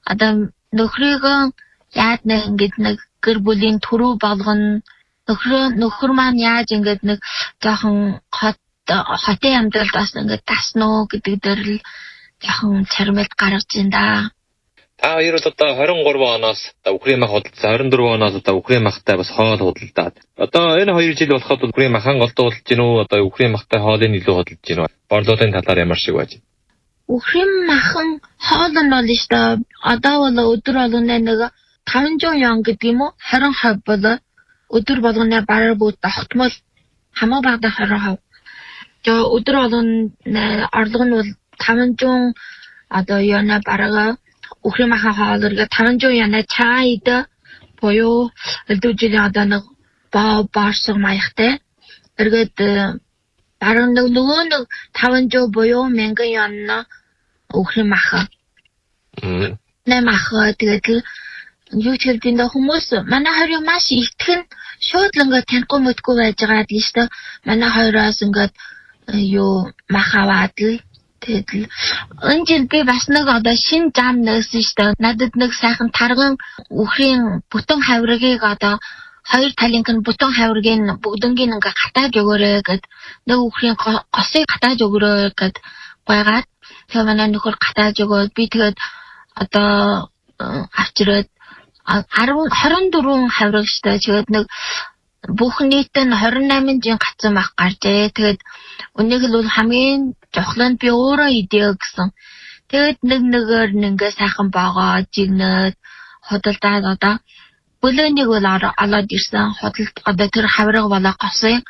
одоо нөхрийгөө яад нэг ингэж нэг гэр бүлийн түрүү болгоно. Нөхөр маань яаж ингэж нэг жоохон хотын амьдралд бас ингэж таснуу гэдэг дээр л жоохон чармайлт гаргаж ин да. Та хоёр бол одоо 23 оноос одоо Украин мах худалдсан 24 оноос одоо Украин махтай бас хоол худалдаад. Одоо энэ 2 жил болоход Украин махан голдуу худалдаж гин үү? Одоо Украин махтай хоолыг илүү худалдаж гин үү? Борлуулалтын талаар ямар шиг байж? Украин махан хоол нь бол шүү дээ. Одоо бол өдөр болгоно нэг 500 yen гэдэг юм уу? 20% бол өдөр болгоно бараг бүгд тогтмол хамаа багада 20%. Тэгээ өдөр болгоно орлого нь бол 500 одоо яна бараг Украин махан хоолыг 500 yen чайд боёо элдүүжил одоо нэг баарсаг маягтай. Эргээд бараг нөгөө нэг 500 боёо 1000 yen Украин махан. Нэмах тэгээд юу ч хэлбэн хүмүүс манай хоёрыг маш итгэн шууд л ингээд танихгүй мэдгүй байж байгаа л шүү дээ. Манай хоёроос ингээд юу мах аваад л тэгээд энэ жил би бас нэг одоо шинэ зам нээсэн шүү дээ. Надад нэг сайхан тарган Украин бүтэн хавирыг одоо хоёр талынх нь бүтэн хавирыг бүгднийг ингээд хатааж өгөөрэй гэд нэг Украин госыг хатааж өгөөрэй гэд гойгаад тэгээд манай нөхөр хатааж өгөөд би тэгээд одоо авчираад 24 хавирыг штэ тэгээд нэг бүх нийт нь 28 жин гацсан мах гаржээ. Тэгээд өнийг л хамгийн жохлонд би өөрөө идэх гэсэн. Тэгээд нэгээр нэгээ сайхан байгаа жигнээд худалдаад одоо бүлэнийг бол олоод ирсэн. Худалд одоо тэр хавирга болоо госыг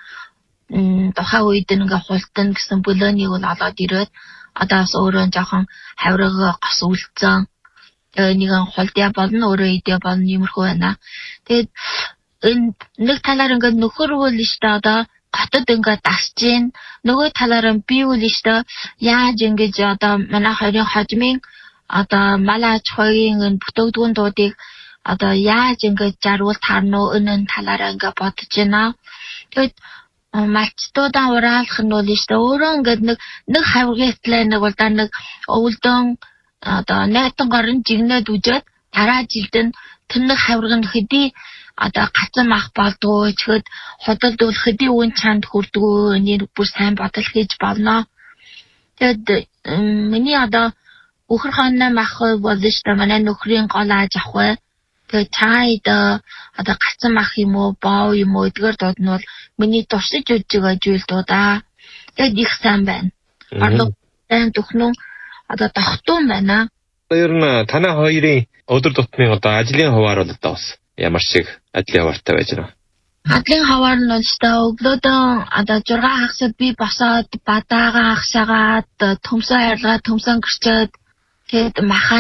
тухайн үед ингээ хултан гэсэн бүлэнийг бол олоод ирээд одоо бас өөрөө жоохон хавирга гос үлдсэн. Нэгэн хулдя болно өөрөө идэ болно юмрхүү байна. Тэгээд энэ нэг талаар ингээд нөхөр үл штэ одоо готод ингээд дасж гин нөгөө талаар би үл штэ яаж ингэж одоо манай хоёрын хожмын одоо малаж хоёрын бүтэгдгүүн дуудыг одоо яаж ингэж жаргуул таарнуу энэ талаараа ингээд бодож байна. Тэгээд малчтуудаа ураалах нь үл штэ өөрөө ингээд нэг хавгатлаа нэг бол нэг өвөлдөн одоо найтан горн жигнээд үжээд дараа жилд нь тэр нэг хавирга нь хэдий одоо гацсан мах болдгоо чихэд худалдуул хэдий үн чанд хүрдгөө нэр бүр сайн бодол хийж болно. Тэгэд миний одоо өхөр хаана мах болно шүү дээ манай нөхрийн гол ааж авах. Тэгээд чайд одоо гацсан мах юм уу боо юм уу эдгээр дууд нь бол миний туршиж үж байгаа зүйл дуудаа. Тэгэд их сайн байна. Орлого сайн төхнөн одоо тогтун байна. Ер нь танай хоёрын өдөр тутмын одоо ажлын хуваар бол одоо бас ямар шиг ажлын хуваартай байж байна. Ажлын хуваар нь бол өглөөдөө одоо 6 хагасад би босоод бадаагаа хагасаад төмсөө харилгаад төмсөн гэрчээд тэгээд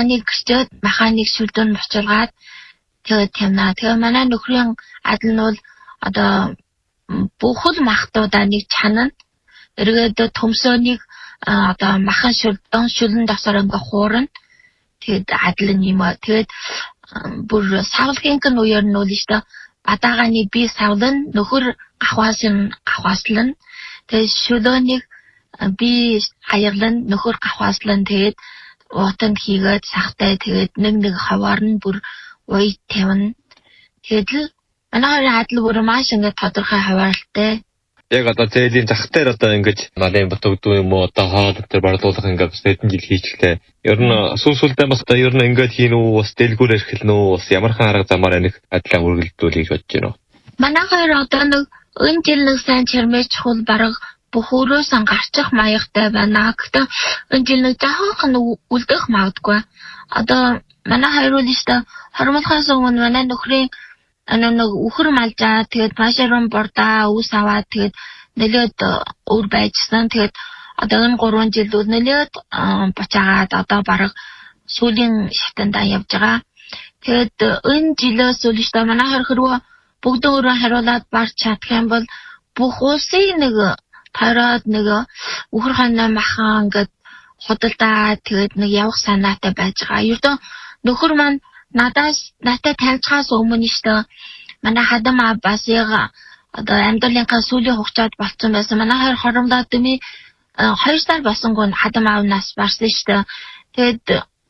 маханыг шүлдэн бочилгаад тэгээд тэмнаа. Тэгээд манай нөхрийн ажил нь бол одоо бүхэл махтуудаа нэг чанана эргээд төмсөөнийг одоо махан шүлэн досоор ингээ хуурна. Тэгээд адил юм аа. Тэгээд бүр савлгийн үеэр нь үл штэ бадааганы би савлан нөхөр гахвааслан тэгээд шүлөөнийг би аяглан нөхөр гахвааслан тэгээд уутанд хийгээд сахтай тэгээд нэг хаваар нь бүр уй тавина. Тэгээд л манай адил бүр маш ингээ тодорхой хаваалтай. Яг одоо зээлийн зах дээр одоо ингэж малын бутагдуу юм уу одоо хоол дээр борлуулах ингээд хэдэн жил хийчихлээ. Ер нь сүүсүүлдээ бас одоо ер нь ингээд хийн үү бас дэлгүүр эрхэлнэ үү бас ямархан арга замаар нэг адилаа үргэлжлүүлэх гэж бодож байна уу? Манай хоёр одоо нэг энэ жил нэг сайн чармэж чухал бараг бүх өрөөс гарчих маягтай байна. Гэхдээ энэ жил нэг жоохон үлдэх магадгүй. Одоо манай хоёр үл өстө хормолхоос өмнө манай нөхрийн нэг үхэр малжаа тэгээд пашарон бордаа ус аваад тэгээд нэлээд өөр байжсан. Тэгээд одоо энэ 3 жил үл нэлээд бочаагаад одоо бараг сүүлийн шатандаа явж байгаа. Тэгээд энэ жилээс үл өстө манай хоёр бүгд өөрөө хариулаад барч чадах юм бол бүх усыг нэг тараад нэг үхэр ханаа махан ингээд худалдаа тэгээд нэг явах санаатай байж байгаа. Ердөө нөхөр маань надад танилцахаас өмнө штэ манай хадам бас яг одоо амьдралынхаа сүүлийн хугацаанд болцсон байсан. Манай хоёр хоромдоо дэмий 2 сар босонгүй хадам аавнаас барсан штэ. Тэгэд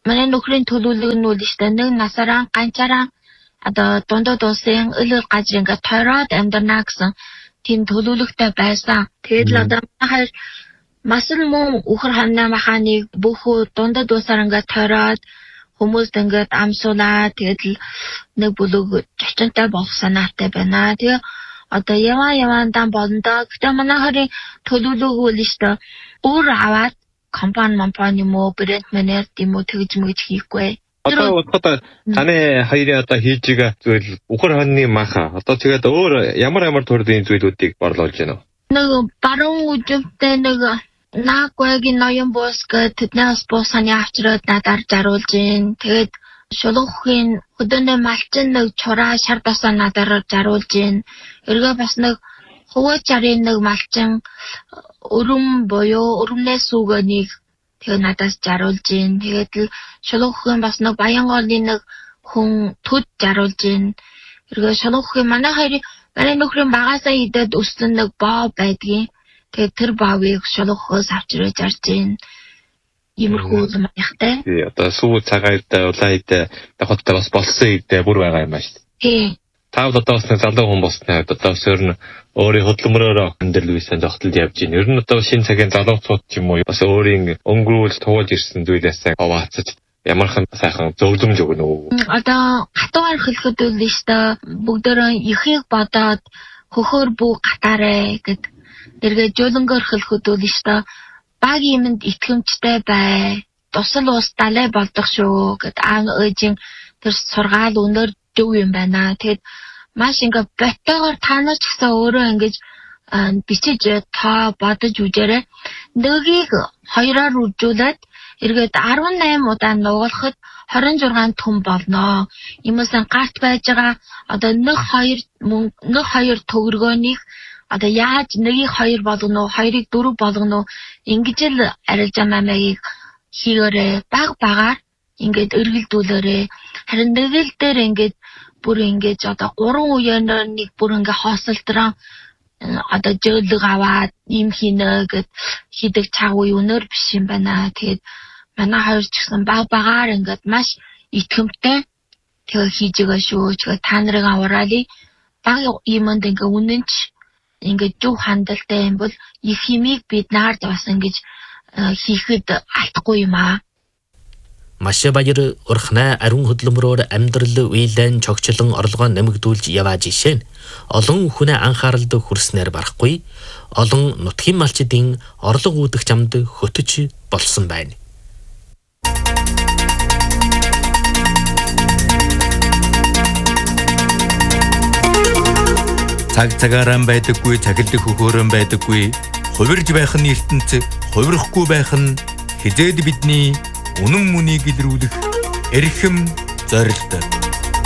манай нөхрийн төлөвлөгөө нь үл штэ нэг насаараа ганцаараа одоо дундад улсын өлөөр газар ингээд тойроод амьдрна гэсэн тийм төлөвлөгтэй байсан. Тэгээд л одоо хоёр маш л мөн үхэр ханаа маханыг бүхүү дундад улсаар ингээд тойроод хүмүүст ингээд амсуулаа. Тэгээд л нэг бүлэг зочинтой болох санаатай байна. Тэгээ одоо яваандаа болондоо гэхдээ манай хоёрын төлөвлөгөө үл штэ өөр аваад компани юм уу брэнд менежер юм уу тэгж мэгж хийхгүй. Одоо таны хоёрын одоо хийж байгаа зүйл үхэр хонны маха. Одоо тэгээд өөр ямар төрлийн зүйлүүдийг борлуулж байна вэ? Нэг баруун үживтэй нэг наагүйгийн ноён бос гэдэг тэднээс босаны авчраад надаар заруулж гин. Тэгээд шулуухын хөдөөний малчин нэг чураа шар дасаа надаар заруулж гин. Эргээ бас нэг хуваачарын нэг малчин өрөм боёо өрөмнээс үгэнийг тэгээ надаас заруулж гин. Тэгээд л шулуухын бас нэг Баянгоолны нэг хүн төд заруулж гин. Эргээ шулуухын манай нөхрийн багасаа идээд өссөн нэг боо байдгийн. Тэгээд тэр баавыг шулуухаас авчирж зарж гин. Иймэрхүү юм яхтай. Тий, одоо сүү цагаайдаа улаайдаа хоттой бас болсон идэ бүр байгаа юм ба шүү дээ. Тий. Тав одоо бас залуу хүн болсны одоо сөрн өөрийн хөдөлмөрөөр өндөрлөвсөн зогтолд явж байна. Ер нь одоо шинэ цагийн залуучууд ч юм уу бас өөрийн өнгөрүүл туулж ирсэн зүйлээс хаваацаж ямархан сайхан зөвлөмж өгнө үү? Одоо хатуугаар хэлэхэд үл нь шүү дээ. Бүгдөө ихийг бодоод хөхөр бүү гатаарэ гэд эргээ жуулангоор хэлэхэд үл нь шүү дээ. Баг юмд итгэмжтэй бай. Тусал ус далай болдог шүү гэд аан өөжийн тэр сургаал өнөр зөв юм байна. Тэгэд маш ингээ боттойгоор та нар ч гэсэн өөрөө ингэж бичиж та бодож үзээрэй. Нэгийг хоёроор үржүүлээд эргээд 18 удаа нугалахад 26 түн болно. Иймээс гарт байж байгаа одоо нэг хоёр төгрөгөөнийг одоо яаж нэгийг 2 болгоно уу, 2-ыг 4 болгоно уу ингэж л арилж амаагийг хийгээрэй. Багаар ингээд эргэлдүүлээрэй. Харин нэгэл дээр ингээд бүр ингээд одоо 3 үеэр нэг бүр ингээд хоосолтроо одоо жөөлөг аваад юм хийнэ гэд хийдэг цаг үе өнөр биш юм байна. Тэгээд манай хоёр ч гэсэн багаар ингээд маш итгэмжтэй тэгээ хийж байгаа шүү. Тэгээ та нарыг авараали баг юмд ингээд үнэнч ингээд зөв хандалтай юм бол их химиг бид наард бас ингэж хийхэд алдахгүй юм аа. Маш баяр урхнаа ариун хөдөлмөрөөр амьдрал уйлан чогчлон орлогоо нэмэгдүүлж яваа жишээ нь олон хүнээ анхааралд хүрснээр барахгүй олон нутгийн малчдын орлого үүдэх замд хөтөж болсон байна. Цагаараа байдаггүй, цагилдах хөхөөрөн байдаггүй, хувирж байх нь ертөнц, хувирахгүй байх нь хизээд бидний үнэн мөнийг илрүүлэх эрхэм зорилт.